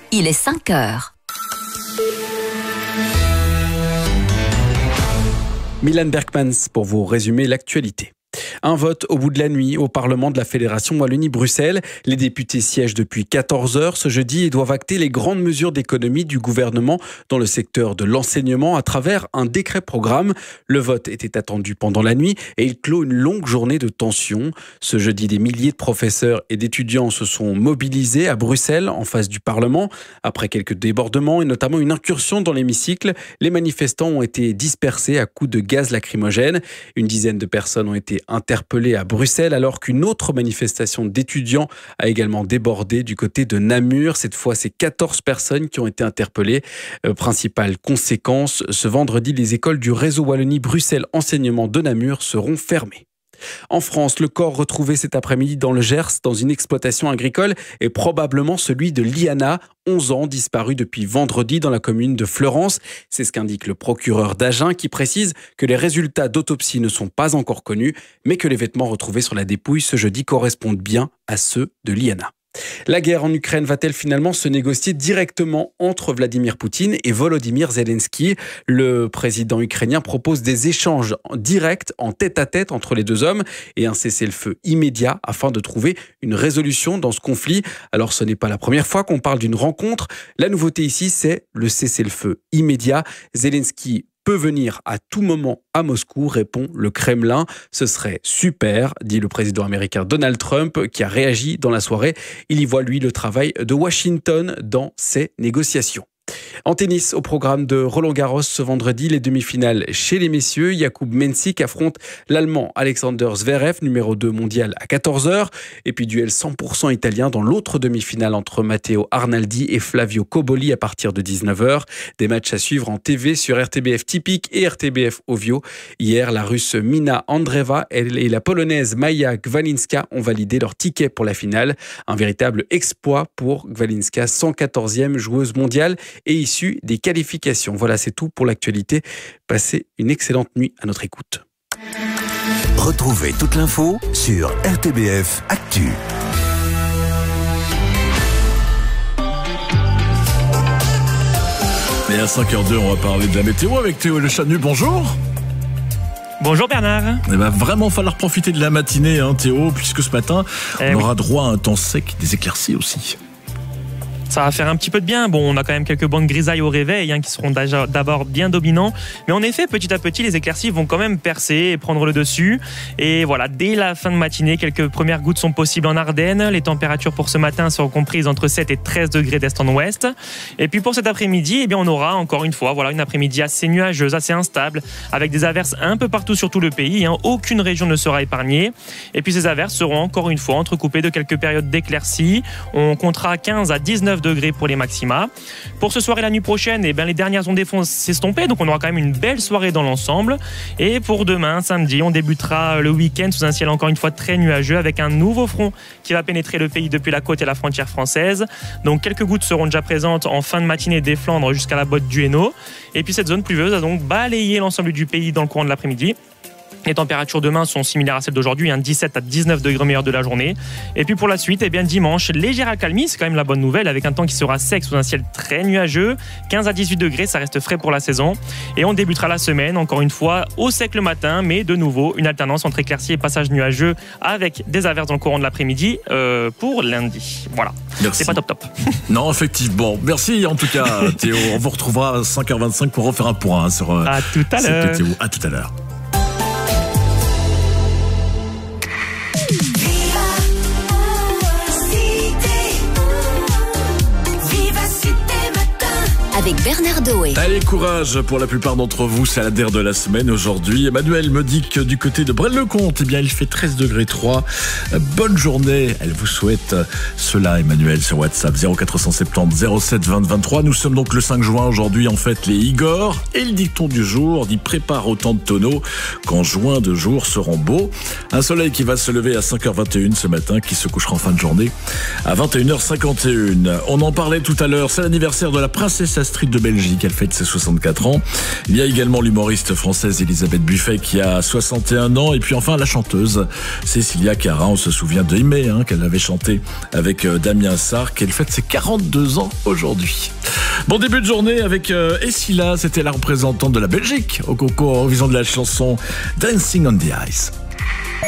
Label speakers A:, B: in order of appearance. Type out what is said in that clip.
A: il est 5 heures.
B: Milan Berkmans pour vous résumer l'actualité. Un vote au bout de la nuit au Parlement de la Fédération Wallonie-Bruxelles. Les députés siègent depuis 14 heures ce jeudi et doivent acter les grandes mesures d'économie du gouvernement dans le secteur de l'enseignement à travers un décret-programme. Le vote était attendu pendant la nuit et il clôt une longue journée de tension. Ce jeudi, des milliers de professeurs et d'étudiants se sont mobilisés à Bruxelles en face du Parlement. Après quelques débordements et notamment une incursion dans l'hémicycle, les manifestants ont été dispersés à coups de gaz lacrymogène. Une dizaine de personnes ont été interpellés à Bruxelles alors qu'une autre manifestation d'étudiants a également débordé du côté de Namur. Cette fois, c'est 14 personnes qui ont été interpellées. Principale conséquence, ce vendredi, les écoles du réseau Wallonie-Bruxelles Enseignement de Namur seront fermées. En France, le corps retrouvé cet après-midi dans le Gers, dans une exploitation agricole, est probablement celui de Liana, 11 ans, disparue depuis vendredi dans la commune de Fleurance. C'est ce qu'indique le procureur d'Agen, qui précise que les résultats d'autopsie ne sont pas encore connus, mais que les vêtements retrouvés sur la dépouille ce jeudi correspondent bien à ceux de Liana. La guerre en Ukraine va-t-elle finalement se négocier directement entre Vladimir Poutine et Volodymyr Zelensky ? Le président ukrainien propose des échanges directs en tête-à-tête entre les deux hommes et un cessez-le-feu immédiat afin de trouver une résolution dans ce conflit. Alors ce n'est pas la première fois qu'on parle d'une rencontre. La nouveauté ici, c'est le cessez-le-feu immédiat. Zelensky peut venir à tout moment à Moscou, répond le Kremlin. Ce serait super, dit le président américain Donald Trump, qui a réagi dans la soirée. Il y voit, lui, le travail de Washington dans ces négociations. En tennis, au programme de Roland-Garros ce vendredi, les demi-finales chez les messieurs. Jakub Mensik affronte l'Allemand Alexander Zverev, numéro 2 mondial, à 14h. Et puis duel 100% italien dans l'autre demi-finale entre Matteo Arnaldi et Flavio Cobolli à partir de 19h. Des matchs à suivre en TV sur RTBF Typique et RTBF Ovio. Hier, la Russe Mina Andreeva et la Polonaise Maja Gwalinska ont validé leur ticket pour la finale. Un véritable exploit pour Gwalinska, 114e joueuse mondiale et issue des qualifications. Voilà, c'est tout pour l'actualité. Passez une excellente nuit à notre écoute.
C: Retrouvez toute l'info sur RTBF Actu.
D: Et à 5h02, on va parler de la météo avec Théo Le Chanu. Bonjour.
E: Bonjour Bernard.
D: Il va vraiment falloir profiter de la matinée, Théo, puisque ce matin, on aura droit à un temps sec, des éclaircies aussi.
E: Ça va faire un petit peu de bien. Bon, on a quand même quelques bandes grisailles au réveil qui seront d'abord bien dominants. Mais en effet, petit à petit, les éclaircies vont quand même percer et prendre le dessus. Et voilà, dès la fin de matinée, quelques premières gouttes sont possibles en Ardennes. Les températures pour ce matin seront comprises entre 7 et 13 degrés d'est en ouest. Et puis pour cet après-midi, on aura encore une fois une après-midi assez nuageuse, assez instable, avec des averses un peu partout sur tout le pays. Aucune région ne sera épargnée. Et puis ces averses seront encore une fois entrecoupées de quelques périodes d'éclaircies. On comptera 15 à 19 degrés pour les maxima. Pour ce soir et la nuit prochaine, les dernières ondées vont s'estomper, donc on aura quand même une belle soirée dans l'ensemble. Et pour demain, samedi, on débutera le week-end sous un ciel encore une fois très nuageux avec un nouveau front qui va pénétrer le pays depuis la côte et la frontière française. Donc quelques gouttes seront déjà présentes en fin de matinée des Flandres jusqu'à la botte du Hainaut. Et puis cette zone pluvieuse a donc balayé l'ensemble du pays dans le courant de l'après-midi. Les températures demain sont similaires à celles d'aujourd'hui, 17 à 19 degrés meilleurs de la journée. Et puis pour la suite, dimanche, légère accalmie, c'est quand même la bonne nouvelle, avec un temps qui sera sec sous un ciel très nuageux. 15 à 18 degrés, ça reste frais pour la saison. Et on débutera la semaine, encore une fois, au sec le matin, mais de nouveau, une alternance entre éclaircies et passages nuageux, avec des averses dans le courant de l'après-midi pour lundi. Voilà.
D: Merci.
E: C'est pas top.
D: Non, effectivement. Merci en tout cas, Théo. On vous retrouvera à 5h25 pour refaire un point sur
E: à tout à l'heure.
D: Météo. À tout à l'heure.
A: Avec Bernard Doé.
D: Allez, courage pour la plupart d'entre vous, c'est la DER de la semaine aujourd'hui. Emmanuel me dit que du côté de Braine-le-Comte, il fait 13 degrés 3. Bonne journée, elle vous souhaite cela, Emmanuel, sur WhatsApp 0470 07 20 23. Nous sommes donc le 5 juin aujourd'hui, en fait, les Igor. Et le dicton du jour dit prépare autant de tonneaux qu'en juin de jours seront beaux. Un soleil qui va se lever à 5h21 ce matin, qui se couchera en fin de journée à 21h51. On en parlait tout à l'heure, c'est l'anniversaire de la princesse Astrid de Belgique, elle fête ses 64 ans. Il y a également l'humoriste française Elisabeth Buffet qui a 61 ans. Et puis enfin la chanteuse Cécilia Cara, on se souvient de Aimé, qu'elle avait chanté avec Damien Sarr, qu'elle fête ses 42 ans aujourd'hui. Bon début de journée avec Essila, c'était la représentante de la Belgique au concours Eurovision de la chanson Dancing on the Ice.